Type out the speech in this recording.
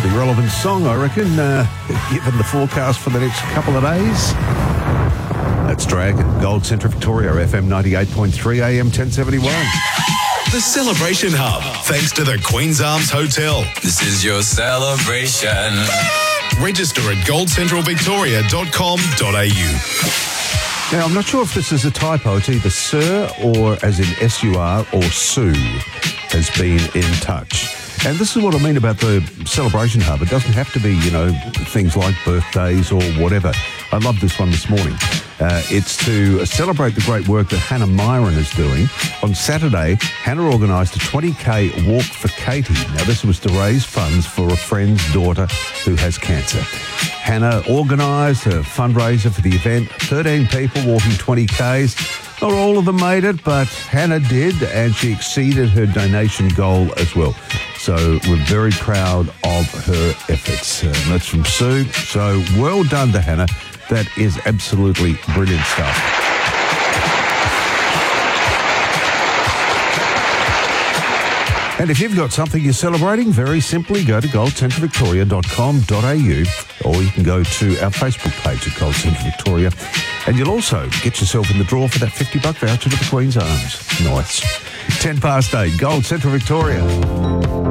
pretty relevant song, I reckon, given the forecast for the next couple of days. That's Drag, Gold Centre Victoria, FM 98.3, AM 1071. The Celebration Hub, thanks to the Queen's Arms Hotel. This is your celebration. Register at goldcentralvictoria.com.au. Now, I'm not sure if this is a typo. It's either Sir or as in S-U-R or Sue has been in touch. And this is what I mean about the Celebration Hub. It doesn't have to be, things like birthdays or whatever. I love this one this morning. It's to celebrate the great work that Hannah Myron is doing. On Saturday, Hannah organised a 20k walk for Katie. Now, this was to raise funds for a friend's daughter who has cancer. Hannah organised a fundraiser for the event. 13 people walking 20Ks. Not all of them made it, but Hannah did, and she exceeded her donation goal as well. So we're very proud of her efforts. That's from Sue. So well done to Hannah. That is absolutely brilliant stuff. And if you've got something you're celebrating, very simply go to goldcentralvictoria.com.au, or you can go to our Facebook page at Gold Centre Victoria, and you'll also get yourself in the draw for that $50 voucher to the Queen's Arms. Nice. 8:10, Gold Centre Victoria.